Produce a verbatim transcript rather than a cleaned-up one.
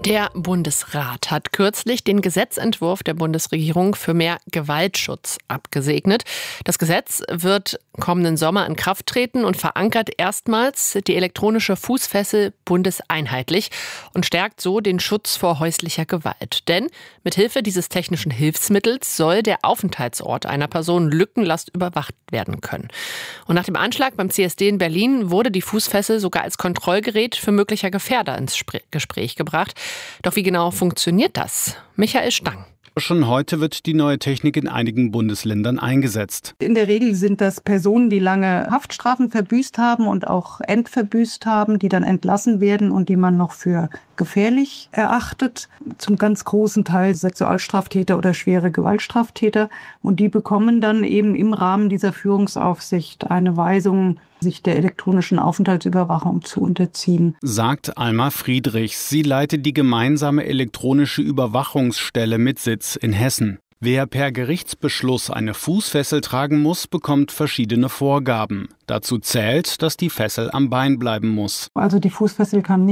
Der Bundesrat hat kürzlich den Gesetzentwurf der Bundesregierung für mehr Gewaltschutz abgesegnet. Das Gesetz wird kommenden Sommer in Kraft treten und verankert erstmals die elektronische Fußfessel bundeseinheitlich und stärkt so den Schutz vor häuslicher Gewalt. Denn mithilfe dieses technischen Hilfsmittels soll der Aufenthaltsort einer Person lückenlos überwacht werden können. Und nach dem Anschlag beim C S D in Berlin wurde die Fußfessel sogar als Kontrollgerät für möglicher Gefährder ins Gespräch gebracht. Doch wie genau funktioniert das? Michael Stang. Schon heute wird die neue Technik in einigen Bundesländern eingesetzt. In der Regel sind das Personen, die lange Haftstrafen verbüßt haben und auch endverbüßt haben, die dann entlassen werden und die man noch für gefährlich erachtet. Zum ganz großen Teil Sexualstraftäter oder schwere Gewaltstraftäter. Und die bekommen dann eben im Rahmen dieser Führungsaufsicht eine Weisung, sich der elektronischen Aufenthaltsüberwachung zu unterziehen. Sagt Alma Friedrichs. Sie leitet die gemeinsame elektronische Überwachungsstelle mit Sitz in Hessen. Wer per Gerichtsbeschluss eine Fußfessel tragen muss, bekommt verschiedene Vorgaben. Dazu zählt, dass die Fessel am Bein bleiben muss. Also die Fußfessel kann